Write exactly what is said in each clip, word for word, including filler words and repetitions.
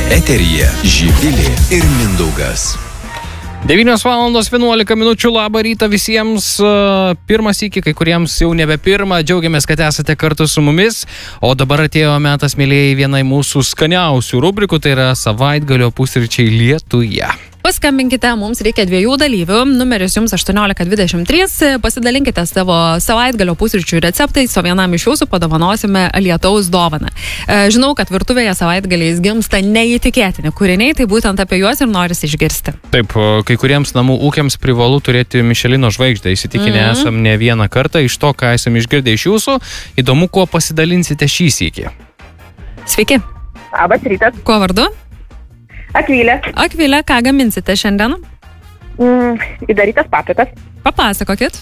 Eteryje Živilė ir Mindaugas. devynios valandos vienuolika minučių, labą rytą visiems. Pirmas iki, kai kuriems jau nebe pirmą. Džiaugiamės, kad esate kartu su mumis. O dabar atėjo metas, mėlyjei, vienai mūsų skaniausių rubrikų, tai yra savaitgalio pusryčiai Lietuje. Paskambinkite, mums reikia dviejų dalyvių. Numeris jums aštuoniolika dvidešimt trys. Pasidalinkite savo savaitgalio pusryčių receptais, o vienam iš jūsų padovanosime lietaus dovaną. Žinau, kad virtuvėje savaitgaliais gimsta neįtikėtini kūriniai, tai būtent apie juos ir norisi išgirsti. Taip, kai kuriems namų ūkiams privalu turėti Mišelino žvaigždę. Įsitikinę mm-hmm. esam ne vieną kartą. Iš to, ką esam išgirdę iš jūsų, įdomu, kuo pasidalinsite šį sykį. Sveiki. Labas rytas. Kuo vardu? Akvilė. Akvilė, ką gaminsite šiandien? Mm, įdarytas paprikas. Papasakokit.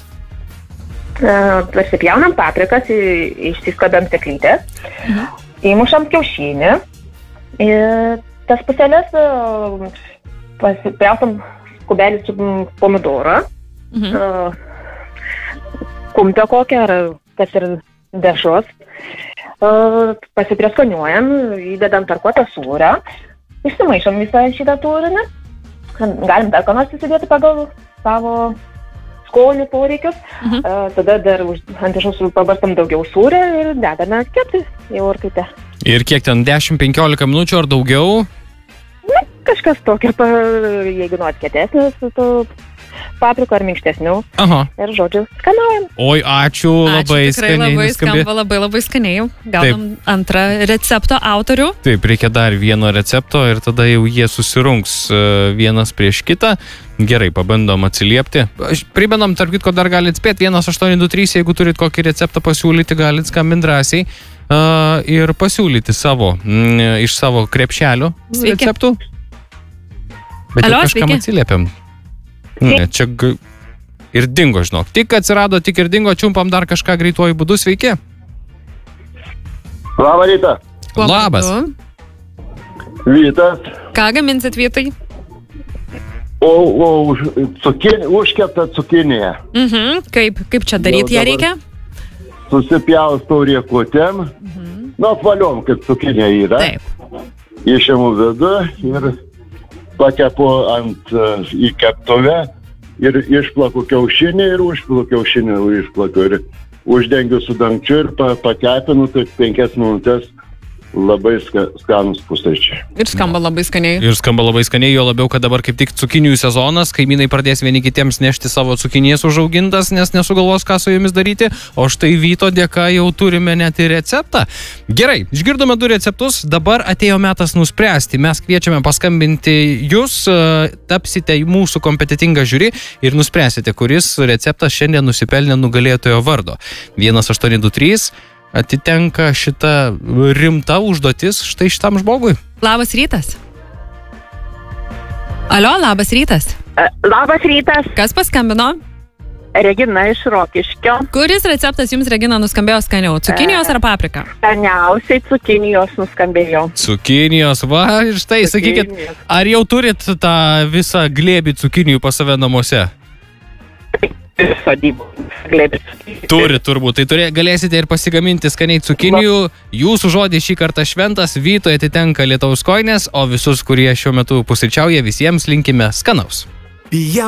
Uh, Pasipjaunam paprikas, išsiskabėm teklytės, mhm. įmušam kiaušinį, tas puselės uh, pasipjaustam kubelį su pomidorą, mhm. uh, kumpę kokią, ar kas ir dešros, uh, pasiprieskoniuojam, įdedam tarkuotą sūrą, išsimaišom visą šitą turinį. Galim dar ką nors įsidėti pagal savo skonį poreikius. Mhm. Uh, tada dar už, ant dešros pabarstam daugiau sūrį ir dedame kepti į orkaitę. Ir kiek ten, dešimt penkiolika minučių ar daugiau? Na, kažkas tokio, jeigu norit kietesnis, to papriko ar minkštesnių. Aha. Ir žodžiu, skanaujam. Oi, ačiū, labai ačiū, tikrai skaniai. Labai nuskambė. skamba labai labai skaniai. Gaunam antrą recepto autorių. Taip, reikia dar vieno recepto ir tada jau jie susirungs vienas prieš kitą. Gerai, pabandom atsiliepti. Primenam, tarp kitko, dar galit spėti vienas aštuoni du trys, jeigu turit kokį receptą pasiūlyti, galit skambinti drąsiai uh, ir pasiūlyti savo, mm, iš savo krepšelio Sveiki. Receptų. Bet Alio, jau kažkam sveiki. atsiliepiam. Ne, čia g... ir dingo, žinok. Tik atsirado, tik ir dingo, čiumpam dar kažką greituoju būdu. Sveiki. Labą rytą. Kuo Labas. vardu? Vytas. Ką gaminsit, Vytai? O, o už, cukinį, užkeptą cukinėje. Mhm. Kaip, kaip čia daryti ją reikia? Susipjaustau riekutėm. Mhm. Nu, apvaliom, kaip cukinė yra. Taip. Išimu vidų ir pakepu ant uh, į keptuvę ir išplaku kiaušinį ir užpilu kiaušinį, išplaku ir uždengiu su dangčiu ir pa, pakepinu, tai penkias minutės. Labai ska, skanus pusryčiai. Ir skamba labai skaniai. Ir skamba labai skaniai, jo labiau, kad dabar kaip tik cukinijų sezonas, kaimynai pradės vieni kitiems nešti savo cukinijas užaugintas, nes nesugalvos, ką su jomis daryti, o štai Vyto dėka jau turime net ir receptą. Gerai, išgirdome du receptus, dabar atėjo metas nuspręsti. Mes kviečiame paskambinti jūs, tapsite mūsų kompetitingą žiūri ir nuspręsite, kuris receptas šiandien nusipelnė nugalėtojo vardo. vienas aštuoni du trys atitenka šita rimta užduotis štai šitam žmogui. Labas rytas. Alio, labas rytas. Labas rytas. Kas paskambino? Regina iš Rokiškio. Kuris receptas jums, Regina, nuskambėjo skaniau? Cukinijos ar paprika? Skaniausiai cukinijos nuskambėjo. Cukinijos, va, ir štai, sakykit, Cukinijos. ar jau turit tą visą glėbį cukinijų pas save namuose? Sodybų glėbis. Turi turbūt, tai turė, galėsite ir pasigaminti skaniai cukinijų. Jūsų žodis šį kartą šventas, Vytui atitenka lietaus kojinės, o visus, kurie šiuo metu pusryčiauja, visiems linkime skanaus.